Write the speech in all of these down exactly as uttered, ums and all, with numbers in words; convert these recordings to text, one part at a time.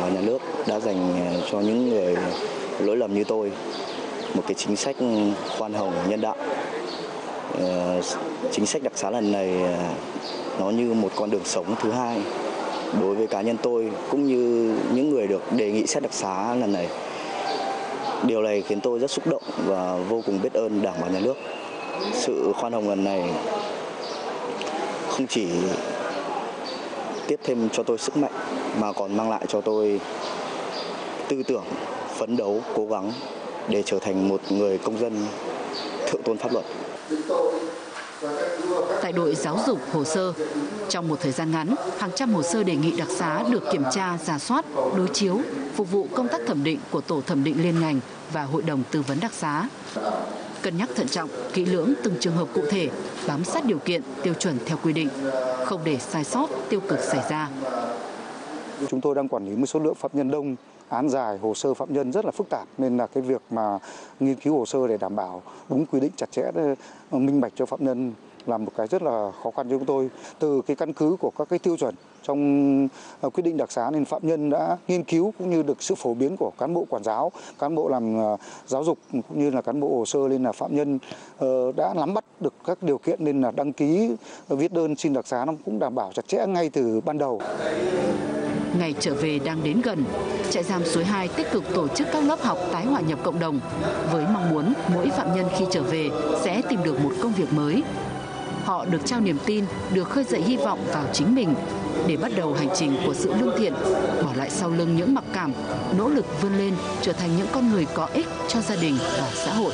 và Nhà nước đã dành cho những người lỗi lầm như tôi một cái chính sách khoan hồng nhân đạo. Chính sách đặc xá lần này nó như một con đường sống thứ hai đối với cá nhân tôi cũng như những người được đề nghị xét đặc xá lần này. Điều này khiến tôi rất xúc động và vô cùng biết ơn Đảng và Nhà nước. Sự khoan hồng lần này không chỉ tiếp thêm cho tôi sức mạnh mà còn mang lại cho tôi tư tưởng, phấn đấu, cố gắng để trở thành một người công dân thượng tôn pháp luật. Tại đội giáo dục hồ sơ, trong một thời gian ngắn, hàng trăm hồ sơ đề nghị đặc xá được kiểm tra, rà soát, đối chiếu, phục vụ công tác thẩm định của tổ thẩm định liên ngành và hội đồng tư vấn đặc xá. Cân nhắc thận trọng, kỹ lưỡng từng trường hợp cụ thể, bám sát điều kiện, tiêu chuẩn theo quy định, không để sai sót, tiêu cực xảy ra. Chúng tôi đang quản lý một số lượng phạm nhân đông, án dài, hồ sơ phạm nhân rất là phức tạp nên là cái việc mà nghiên cứu hồ sơ để đảm bảo đúng quy định chặt chẽ, minh bạch cho phạm nhân là một cái rất là khó khăn cho chúng tôi. Từ cái căn cứ của các cái tiêu chuẩn trong quyết định đặc xá nên phạm nhân đã nghiên cứu cũng như được sự phổ biến của cán bộ quản giáo, cán bộ làm giáo dục cũng như là cán bộ hồ sơ nên là phạm nhân đã nắm bắt được các điều kiện nên là đăng ký viết đơn xin đặc xá nó cũng đảm bảo chặt chẽ ngay từ ban đầu. Ngày trở về đang đến gần, trại giam Suối hai tích cực tổ chức các lớp học tái hòa nhập cộng đồng với mong muốn mỗi phạm nhân khi trở về sẽ tìm được một công việc mới. Họ được trao niềm tin, được khơi dậy hy vọng vào chính mình để bắt đầu hành trình của sự lương thiện, bỏ lại sau lưng những mặc cảm, nỗ lực vươn lên trở thành những con người có ích cho gia đình và xã hội.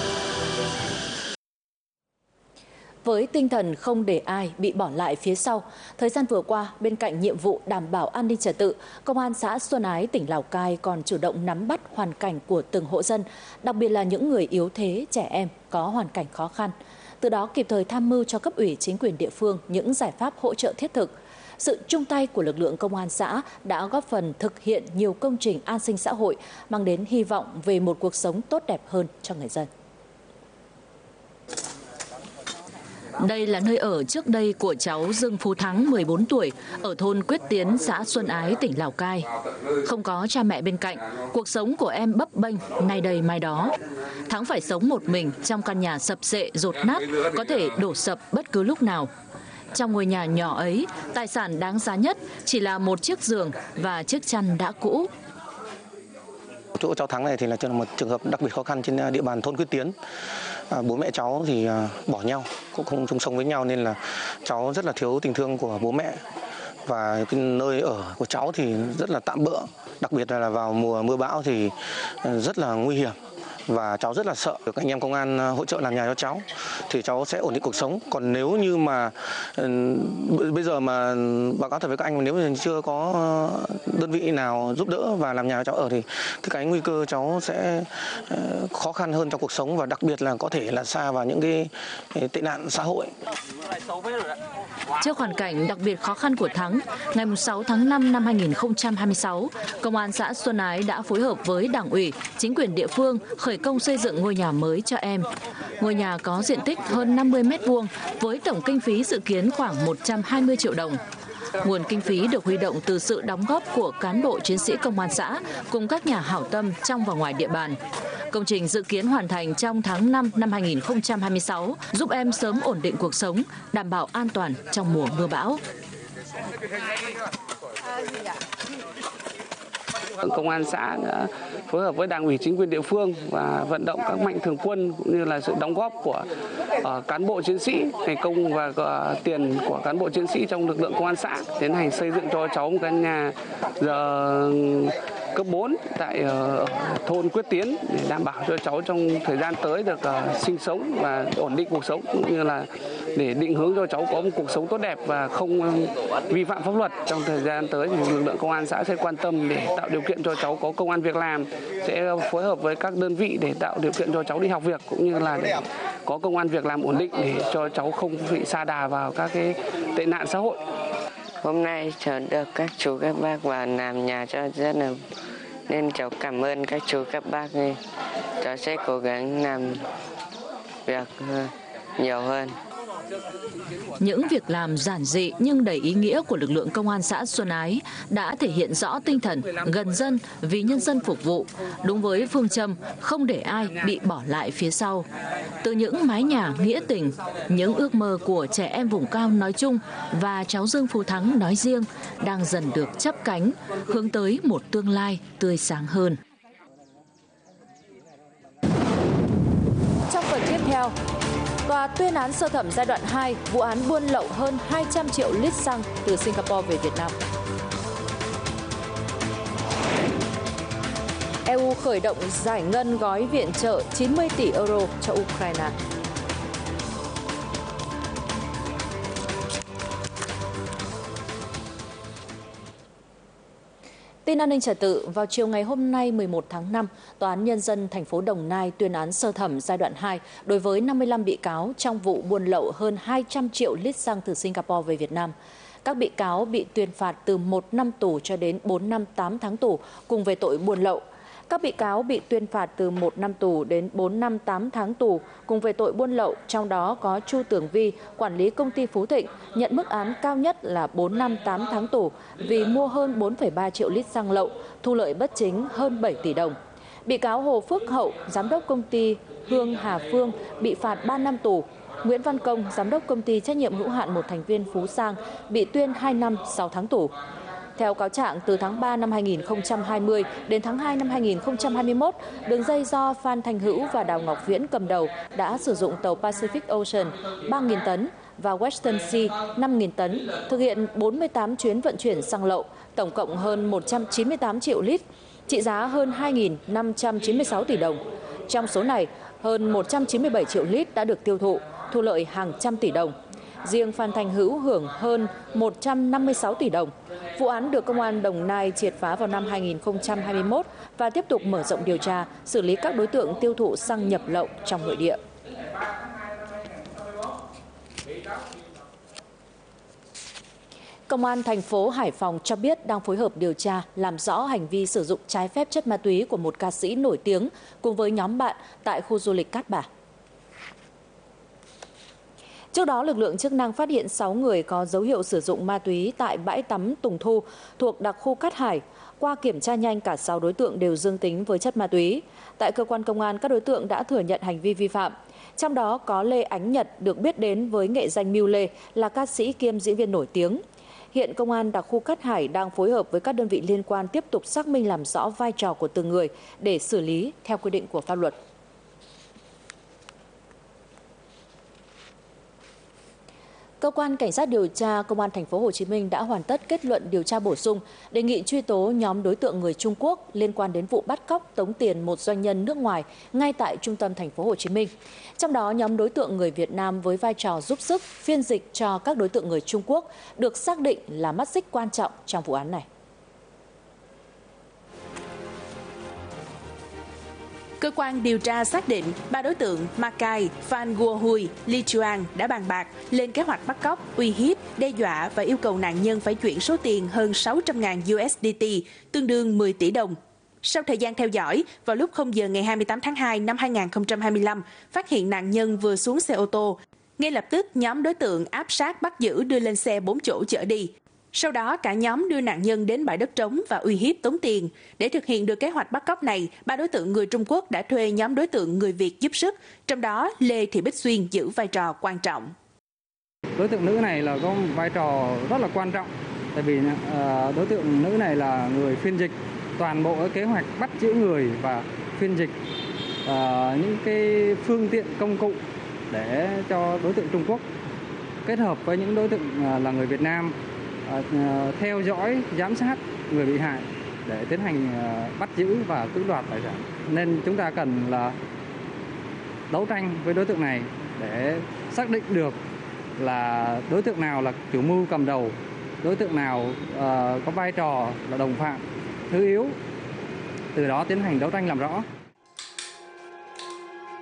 Với tinh thần không để ai bị bỏ lại phía sau, thời gian vừa qua, bên cạnh nhiệm vụ đảm bảo an ninh trật tự, Công an xã Xuân Ái, tỉnh Lào Cai còn chủ động nắm bắt hoàn cảnh của từng hộ dân, đặc biệt là những người yếu thế, trẻ em có hoàn cảnh khó khăn. Từ đó kịp thời tham mưu cho cấp ủy chính quyền địa phương những giải pháp hỗ trợ thiết thực. Sự chung tay của lực lượng công an xã đã góp phần thực hiện nhiều công trình an sinh xã hội, mang đến hy vọng về một cuộc sống tốt đẹp hơn cho người dân. Đây là nơi ở trước đây của cháu Dương Phú Thắng, mười bốn tuổi, ở thôn Quyết Tiến, xã Xuân Ái, tỉnh Lào Cai. Không có cha mẹ bên cạnh, cuộc sống của em bấp bênh, nay đây mai đó. Thắng phải sống một mình trong căn nhà sập xệ, dột nát, có thể đổ sập bất cứ lúc nào. Trong ngôi nhà nhỏ ấy, tài sản đáng giá nhất chỉ là một chiếc giường và chiếc chăn đã cũ. Chỗ cháu Thắng này thì là một trường hợp đặc biệt khó khăn trên địa bàn thôn Quyết Tiến. À, bố mẹ cháu thì à, bỏ nhau, cũng không chung sống với nhau nên là cháu rất là thiếu tình thương của bố mẹ. Và cái nơi ở của cháu thì rất là tạm bợ, đặc biệt là vào mùa mưa bão thì rất là nguy hiểm. Và cháu rất là sợ được anh em công an hỗ trợ làm nhà cho cháu thì cháu sẽ ổn định cuộc sống. Còn nếu như mà bây giờ mà báo cáo thật với các anh, nếu mà chưa có đơn vị nào giúp đỡ và làm nhà cho cháu ở thì cái, cái nguy cơ cháu sẽ khó khăn hơn trong cuộc sống và đặc biệt là có thể là sa vào những cái, cái tệ nạn xã hội. Trước hoàn cảnh đặc biệt khó khăn của Thắng, ngày sáu tháng năm năm hai nghìn không trăm hai mươi sáu, Công an xã Xuân Ái đã phối hợp với Đảng ủy, chính quyền địa phương khởi công xây dựng ngôi nhà mới cho em. Ngôi nhà có diện tích hơn năm mươi mét vuông với tổng kinh phí dự kiến khoảng một trăm hai mươi triệu đồng. Nguồn kinh phí được huy động từ sự đóng góp của cán bộ chiến sĩ công an xã cùng các nhà hảo tâm trong và ngoài địa bàn. Công trình dự kiến hoàn thành trong tháng năm năm hai nghìn không trăm hai mươi sáu, giúp em sớm ổn định cuộc sống, đảm bảo an toàn trong mùa mưa bão. Công an xã đã phối hợp với Đảng ủy chính quyền địa phương và vận động các mạnh thường quân cũng như là sự đóng góp của uh, cán bộ chiến sĩ, ngày công và uh, tiền của cán bộ chiến sĩ trong lực lượng công an xã tiến hành xây dựng cho cháu một căn nhà giờ cấp bốn tại uh, thôn Quyết Tiến để đảm bảo cho cháu trong thời gian tới được uh, sinh sống và ổn định cuộc sống cũng như là để định hướng cho cháu có một cuộc sống tốt đẹp và không uh, vi phạm pháp luật. Trong thời gian tới thì lực lượng công an xã sẽ quan tâm để tạo điều kiện cho cháu có công ăn việc làm, sẽ phối hợp với các đơn vị để tạo điều kiện cho cháu đi học việc cũng như là để có công ăn việc làm ổn định để cho cháu không bị sa đà vào các cái tệ nạn xã hội. Hôm nay cháu được các chú các bác vào làm nhà cho rất là nên cháu cảm ơn các chú các bác nên cháu sẽ cố gắng làm việc nhiều hơn. Những việc làm giản dị nhưng đầy ý nghĩa của lực lượng công an xã Xuân Ái đã thể hiện rõ tinh thần gần dân vì nhân dân phục vụ, đúng với phương châm không để ai bị bỏ lại phía sau. Từ những mái nhà nghĩa tình, những ước mơ của trẻ em vùng cao nói chung và cháu Dương Phú Thắng nói riêng đang dần được chắp cánh, hướng tới một tương lai tươi sáng hơn. Trong phần tiếp theo, tòa tuyên án sơ thẩm giai đoạn hai vụ án buôn lậu hơn hai trăm triệu lít xăng từ Singapore về Việt Nam. e u khởi động giải ngân gói viện trợ chín mươi tỷ euro cho Ukraine. Tin an ninh trật tự, vào chiều ngày hôm nay mười một tháng năm, Tòa án Nhân dân thành phố Đồng Nai tuyên án sơ thẩm giai đoạn hai đối với năm mươi lăm bị cáo trong vụ buôn lậu hơn hai trăm triệu lít xăng từ Singapore về Việt Nam. Các bị cáo bị tuyên phạt từ một năm tù cho đến bốn năm tám tháng tù cùng về tội buôn lậu. Các bị cáo bị tuyên phạt từ một năm tù đến bốn năm tám tháng tù cùng về tội buôn lậu, trong đó có Chu Tường Vi, quản lý công ty Phú Thịnh, nhận mức án cao nhất là bốn năm tám tháng tù vì mua hơn bốn phẩy ba triệu lít xăng lậu, thu lợi bất chính hơn bảy tỷ đồng. Bị cáo Hồ Phước Hậu, giám đốc công ty Hương Hà Phương, bị phạt ba năm tù. Nguyễn Văn Công, giám đốc công ty trách nhiệm hữu hạn một thành viên Phú Sang, bị tuyên hai năm sáu tháng tù. Theo cáo trạng, từ tháng ba năm hai nghìn không trăm hai mươi đến tháng hai năm hai nghìn không trăm hai mươi mốt, đường dây do Phan Thanh Hữu và Đào Ngọc Viễn cầm đầu đã sử dụng tàu Pacific Ocean ba nghìn tấn và Western Sea năm nghìn tấn, thực hiện bốn mươi tám chuyến vận chuyển xăng lậu, tổng cộng hơn một trăm chín mươi tám triệu lít, trị giá hơn hai nghìn năm trăm chín mươi sáu tỷ đồng. Trong số này, hơn một trăm chín mươi bảy triệu lít đã được tiêu thụ, thu lợi hàng trăm tỷ đồng. Riêng Phan Thanh Hữu hưởng hơn một trăm năm mươi sáu tỷ đồng. Vụ án được Công an Đồng Nai triệt phá vào năm hai nghìn không trăm hai mươi mốt và tiếp tục mở rộng điều tra, xử lý các đối tượng tiêu thụ xăng nhập lậu trong nội địa. Công an thành phố Hải Phòng cho biết đang phối hợp điều tra, làm rõ hành vi sử dụng trái phép chất ma túy của một ca sĩ nổi tiếng cùng với nhóm bạn tại khu du lịch Cát Bà. Trước đó, lực lượng chức năng phát hiện sáu người có dấu hiệu sử dụng ma túy tại bãi tắm Tùng Thu thuộc đặc khu Cát Hải. Qua kiểm tra nhanh, cả sáu đối tượng đều dương tính với chất ma túy. Tại cơ quan công an, các đối tượng đã thừa nhận hành vi vi phạm. Trong đó có Lê Ánh Nhật, được biết đến với nghệ danh Miu Lê, là ca sĩ kiêm diễn viên nổi tiếng. Hiện Công an đặc khu Cát Hải đang phối hợp với các đơn vị liên quan tiếp tục xác minh làm rõ vai trò của từng người để xử lý theo quy định của pháp luật. Cơ quan Cảnh sát điều tra Công an thành phố Hồ Chí Minh đã hoàn tất kết luận điều tra bổ sung, đề nghị truy tố nhóm đối tượng người Trung Quốc liên quan đến vụ bắt cóc tống tiền một doanh nhân nước ngoài ngay tại trung tâm thành phố Hồ Chí Minh. Trong đó, nhóm đối tượng người Việt Nam với vai trò giúp sức phiên dịch cho các đối tượng người Trung Quốc được xác định là mắt xích quan trọng trong vụ án này. Cơ quan điều tra xác định ba đối tượng Makai, Phan Guo Hui, Li Chuan đã bàn bạc lên kế hoạch bắt cóc, uy hiếp, đe dọa và yêu cầu nạn nhân phải chuyển số tiền hơn sáu trăm nghìn u ét đê tê, tương đương mười tỷ đồng. Sau thời gian theo dõi, vào lúc không giờ ngày hai mươi tám tháng hai năm hai nghìn không trăm hai mươi lăm, phát hiện nạn nhân vừa xuống xe ô tô. Ngay lập tức, nhóm đối tượng áp sát bắt giữ đưa lên xe bốn chỗ chở đi. Sau đó, cả nhóm đưa nạn nhân đến bãi đất trống và uy hiếp tống tiền. Để thực hiện được kế hoạch bắt cóc này, ba đối tượng người Trung Quốc đã thuê nhóm đối tượng người Việt giúp sức, trong đó Lê Thị Bích Xuyên giữ vai trò quan trọng. Đối tượng nữ này là có vai trò rất là quan trọng, tại vì đối tượng nữ này là người phiên dịch toàn bộ cái kế hoạch bắt giữ người và phiên dịch những cái phương tiện công cụ để cho đối tượng Trung Quốc kết hợp với những đối tượng là người Việt Nam theo dõi, giám sát người bị hại để tiến hành bắt giữ và cưỡng đoạt tài sản. Nên chúng ta cần là đấu tranh với đối tượng này để xác định được là đối tượng nào là chủ mưu cầm đầu, đối tượng nào uh, có vai trò là đồng phạm, thứ yếu, từ đó tiến hành đấu tranh làm rõ.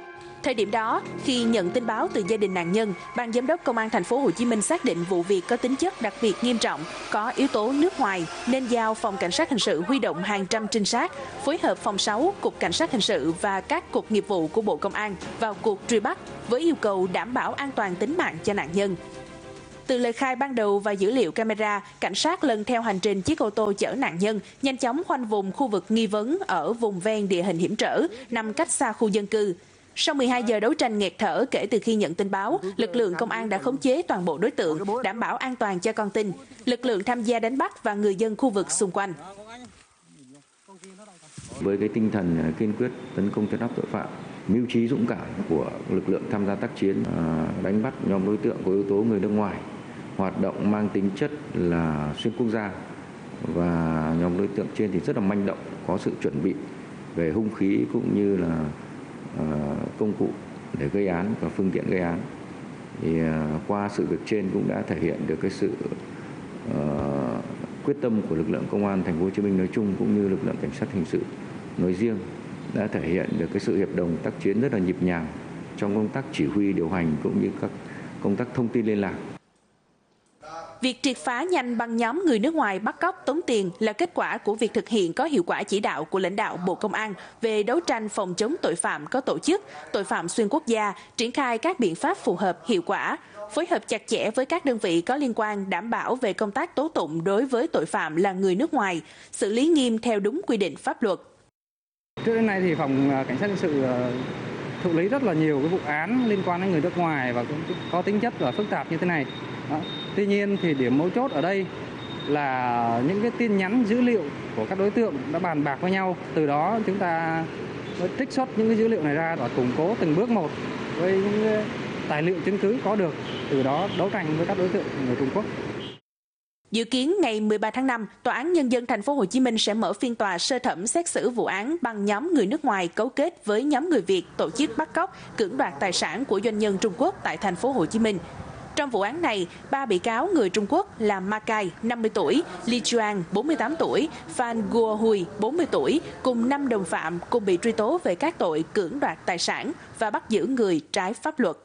Thời điểm đó, khi nhận tin báo từ gia đình nạn nhân, Ban giám đốc Công an thành phố Hồ Chí Minh xác định vụ việc có tính chất đặc biệt nghiêm trọng, có yếu tố nước ngoài nên giao Phòng Cảnh sát hình sự huy động hàng trăm trinh sát, phối hợp phòng sáu, Cục Cảnh sát hình sự và các cục nghiệp vụ của Bộ Công an vào cuộc truy bắt với yêu cầu đảm bảo an toàn tính mạng cho nạn nhân. Từ lời khai ban đầu và dữ liệu camera, cảnh sát lần theo hành trình chiếc ô tô chở nạn nhân, nhanh chóng khoanh vùng khu vực nghi vấn ở vùng ven địa hình hiểm trở, nằm cách xa khu dân cư. Sau mười hai giờ đấu tranh nghẹt thở kể từ khi nhận tin báo, lực lượng công an đã khống chế toàn bộ đối tượng, đảm bảo an toàn cho con tin. Lực lượng tham gia đánh bắt và người dân khu vực xung quanh. Với cái tinh thần kiên quyết tấn công trấn áp tội phạm, mưu trí dũng cảm của lực lượng tham gia tác chiến, đánh bắt nhóm đối tượng có yếu tố người nước ngoài, hoạt động mang tính chất là xuyên quốc gia, và nhóm đối tượng trên thì rất là manh động, có sự chuẩn bị về hung khí cũng như là công cụ để gây án và phương tiện gây án. Thì qua sự việc trên cũng đã thể hiện được cái sự uh, quyết tâm của lực lượng công an thành phố Hồ Chí Minh nói chung cũng như lực lượng cảnh sát hình sự nói riêng, đã thể hiện được cái sự hiệp đồng tác chiến rất là nhịp nhàng trong công tác chỉ huy điều hành cũng như các công tác thông tin liên lạc. Việc triệt phá nhanh băng nhóm người nước ngoài bắt cóc tống tiền là kết quả của việc thực hiện có hiệu quả chỉ đạo của lãnh đạo Bộ Công an về đấu tranh phòng chống tội phạm có tổ chức, tội phạm xuyên quốc gia, triển khai các biện pháp phù hợp, hiệu quả, phối hợp chặt chẽ với các đơn vị có liên quan đảm bảo về công tác tố tụng đối với tội phạm là người nước ngoài, xử lý nghiêm theo đúng quy định pháp luật. Trước đến nay thì Phòng Cảnh sát hình sự thụ lý rất là nhiều cái vụ án liên quan đến người nước ngoài và cũng có tính chất là phức tạp như thế này. Đó. Tuy nhiên thì điểm mấu chốt ở đây là những cái tin nhắn dữ liệu của các đối tượng đã bàn bạc với nhau. Từ đó chúng ta mới trích xuất những cái dữ liệu này ra và củng cố từng bước một với những tài liệu chứng cứ có được. Từ đó đấu tranh với các đối tượng người Trung Quốc. Dự kiến ngày mười ba tháng năm, Tòa án Nhân dân thành phố Hồ Chí Minh sẽ mở phiên tòa sơ thẩm xét xử vụ án băng nhóm người nước ngoài cấu kết với nhóm người Việt tổ chức bắt cóc, cưỡng đoạt tài sản của doanh nhân Trung Quốc tại thành phố Hồ Chí Minh. Trong vụ án này, ba bị cáo người Trung Quốc là Ma Cai, năm mươi tuổi, Li Chuan, bốn mươi tám tuổi, Phan Guo Hui, bốn mươi tuổi, cùng năm đồng phạm cùng bị truy tố về các tội cưỡng đoạt tài sản và bắt giữ người trái pháp luật.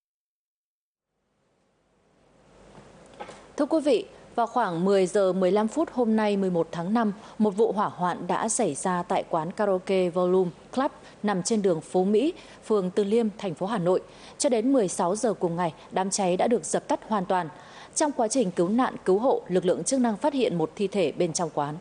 Thưa quý vị, vào khoảng mười giờ mười lăm phút hôm nay mười một tháng năm, một vụ hỏa hoạn đã xảy ra tại quán karaoke Volume Club nằm trên đường Phú Mỹ, phường Từ Liêm, thành phố Hà Nội. Cho đến mười sáu giờ cùng ngày, đám cháy đã được dập tắt hoàn toàn. Trong quá trình cứu nạn cứu hộ, lực lượng chức năng phát hiện một thi thể bên trong quán.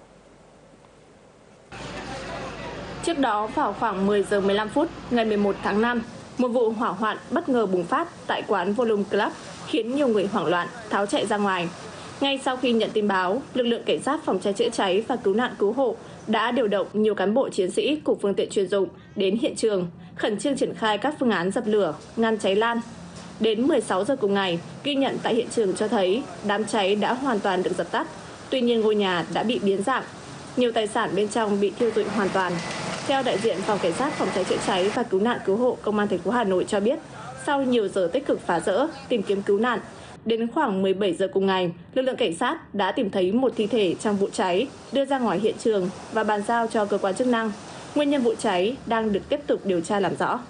Trước đó, vào khoảng mười giờ mười lăm phút ngày mười một tháng năm, một vụ hỏa hoạn bất ngờ bùng phát tại quán Volume Club khiến nhiều người hoảng loạn tháo chạy ra ngoài. Ngay sau khi nhận tin báo, lực lượng cảnh sát phòng cháy chữa cháy và cứu nạn cứu hộ đã điều động nhiều cán bộ chiến sĩ cùng phương tiện chuyên dụng đến hiện trường, khẩn trương triển khai các phương án dập lửa, ngăn cháy lan. Đến mười sáu giờ cùng ngày, ghi nhận tại hiện trường cho thấy đám cháy đã hoàn toàn được dập tắt. Tuy nhiên ngôi nhà đã bị biến dạng, nhiều tài sản bên trong bị thiêu rụi hoàn toàn. Theo đại diện Phòng Cảnh sát phòng cháy chữa cháy và cứu nạn cứu hộ Công an thành phố Hà Nội cho biết, sau nhiều giờ tích cực phá rỡ, tìm kiếm cứu nạn, đến khoảng mười bảy giờ cùng ngày, lực lượng cảnh sát đã tìm thấy một thi thể trong vụ cháy, đưa ra ngoài hiện trường và bàn giao cho cơ quan chức năng. Nguyên nhân vụ cháy đang được tiếp tục điều tra làm rõ.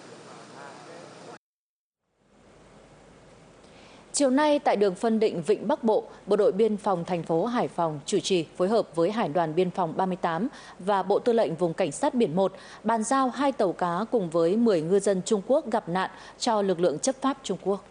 Chiều nay tại đường phân định Vịnh Bắc Bộ, Bộ đội Biên phòng thành phố Hải Phòng chủ trì phối hợp với Hải đoàn Biên phòng ba mươi tám và Bộ Tư lệnh Vùng Cảnh sát Biển một bàn giao hai tàu cá cùng với mười ngư dân Trung Quốc gặp nạn cho lực lượng chấp pháp Trung Quốc.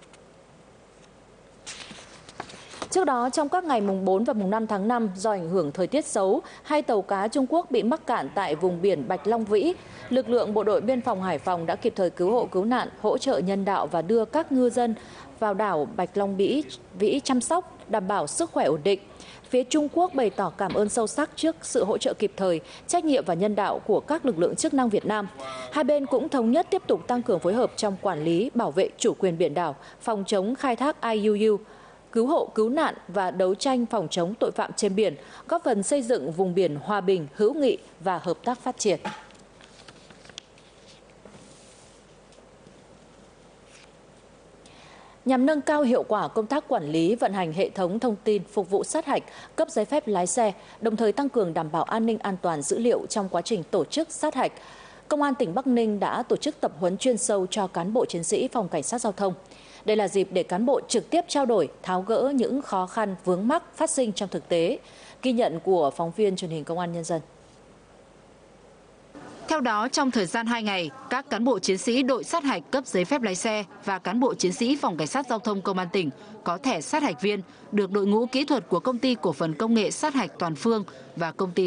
Trước đó, trong các ngày mùng bốn và mùng năm tháng năm, do ảnh hưởng thời tiết xấu, hai tàu cá Trung Quốc bị mắc cạn tại vùng biển Bạch Long Vĩ. Lực lượng Bộ đội Biên phòng Hải Phòng đã kịp thời cứu hộ cứu nạn, hỗ trợ nhân đạo và đưa các ngư dân vào đảo Bạch Long Vĩ, Vĩ chăm sóc, đảm bảo sức khỏe ổn định. Phía Trung Quốc bày tỏ cảm ơn sâu sắc trước sự hỗ trợ kịp thời, trách nhiệm và nhân đạo của các lực lượng chức năng Việt Nam. Hai bên cũng thống nhất tiếp tục tăng cường phối hợp trong quản lý, bảo vệ chủ quyền biển đảo, phòng chống khai thác I U U, cứu hộ cứu nạn và đấu tranh phòng chống tội phạm trên biển, góp phần xây dựng vùng biển hòa bình, hữu nghị và hợp tác phát triển. Nhằm nâng cao hiệu quả công tác quản lý, vận hành hệ thống thông tin phục vụ sát hạch, cấp giấy phép lái xe, đồng thời tăng cường đảm bảo an ninh an toàn dữ liệu trong quá trình tổ chức sát hạch, Công an tỉnh Bắc Ninh đã tổ chức tập huấn chuyên sâu cho cán bộ chiến sĩ phòng cảnh sát giao thông. Đây là dịp để cán bộ trực tiếp trao đổi, tháo gỡ những khó khăn vướng mắc phát sinh trong thực tế. Ghi nhận của phóng viên truyền hình Công an Nhân dân. Theo đó, trong thời gian hai ngày, các cán bộ chiến sĩ đội sát hạch cấp giấy phép lái xe và cán bộ chiến sĩ phòng cảnh sát giao thông Công an tỉnh có thẻ sát hạch viên được đội ngũ kỹ thuật của công ty cổ phần công nghệ sát hạch Toàn Phương và công ty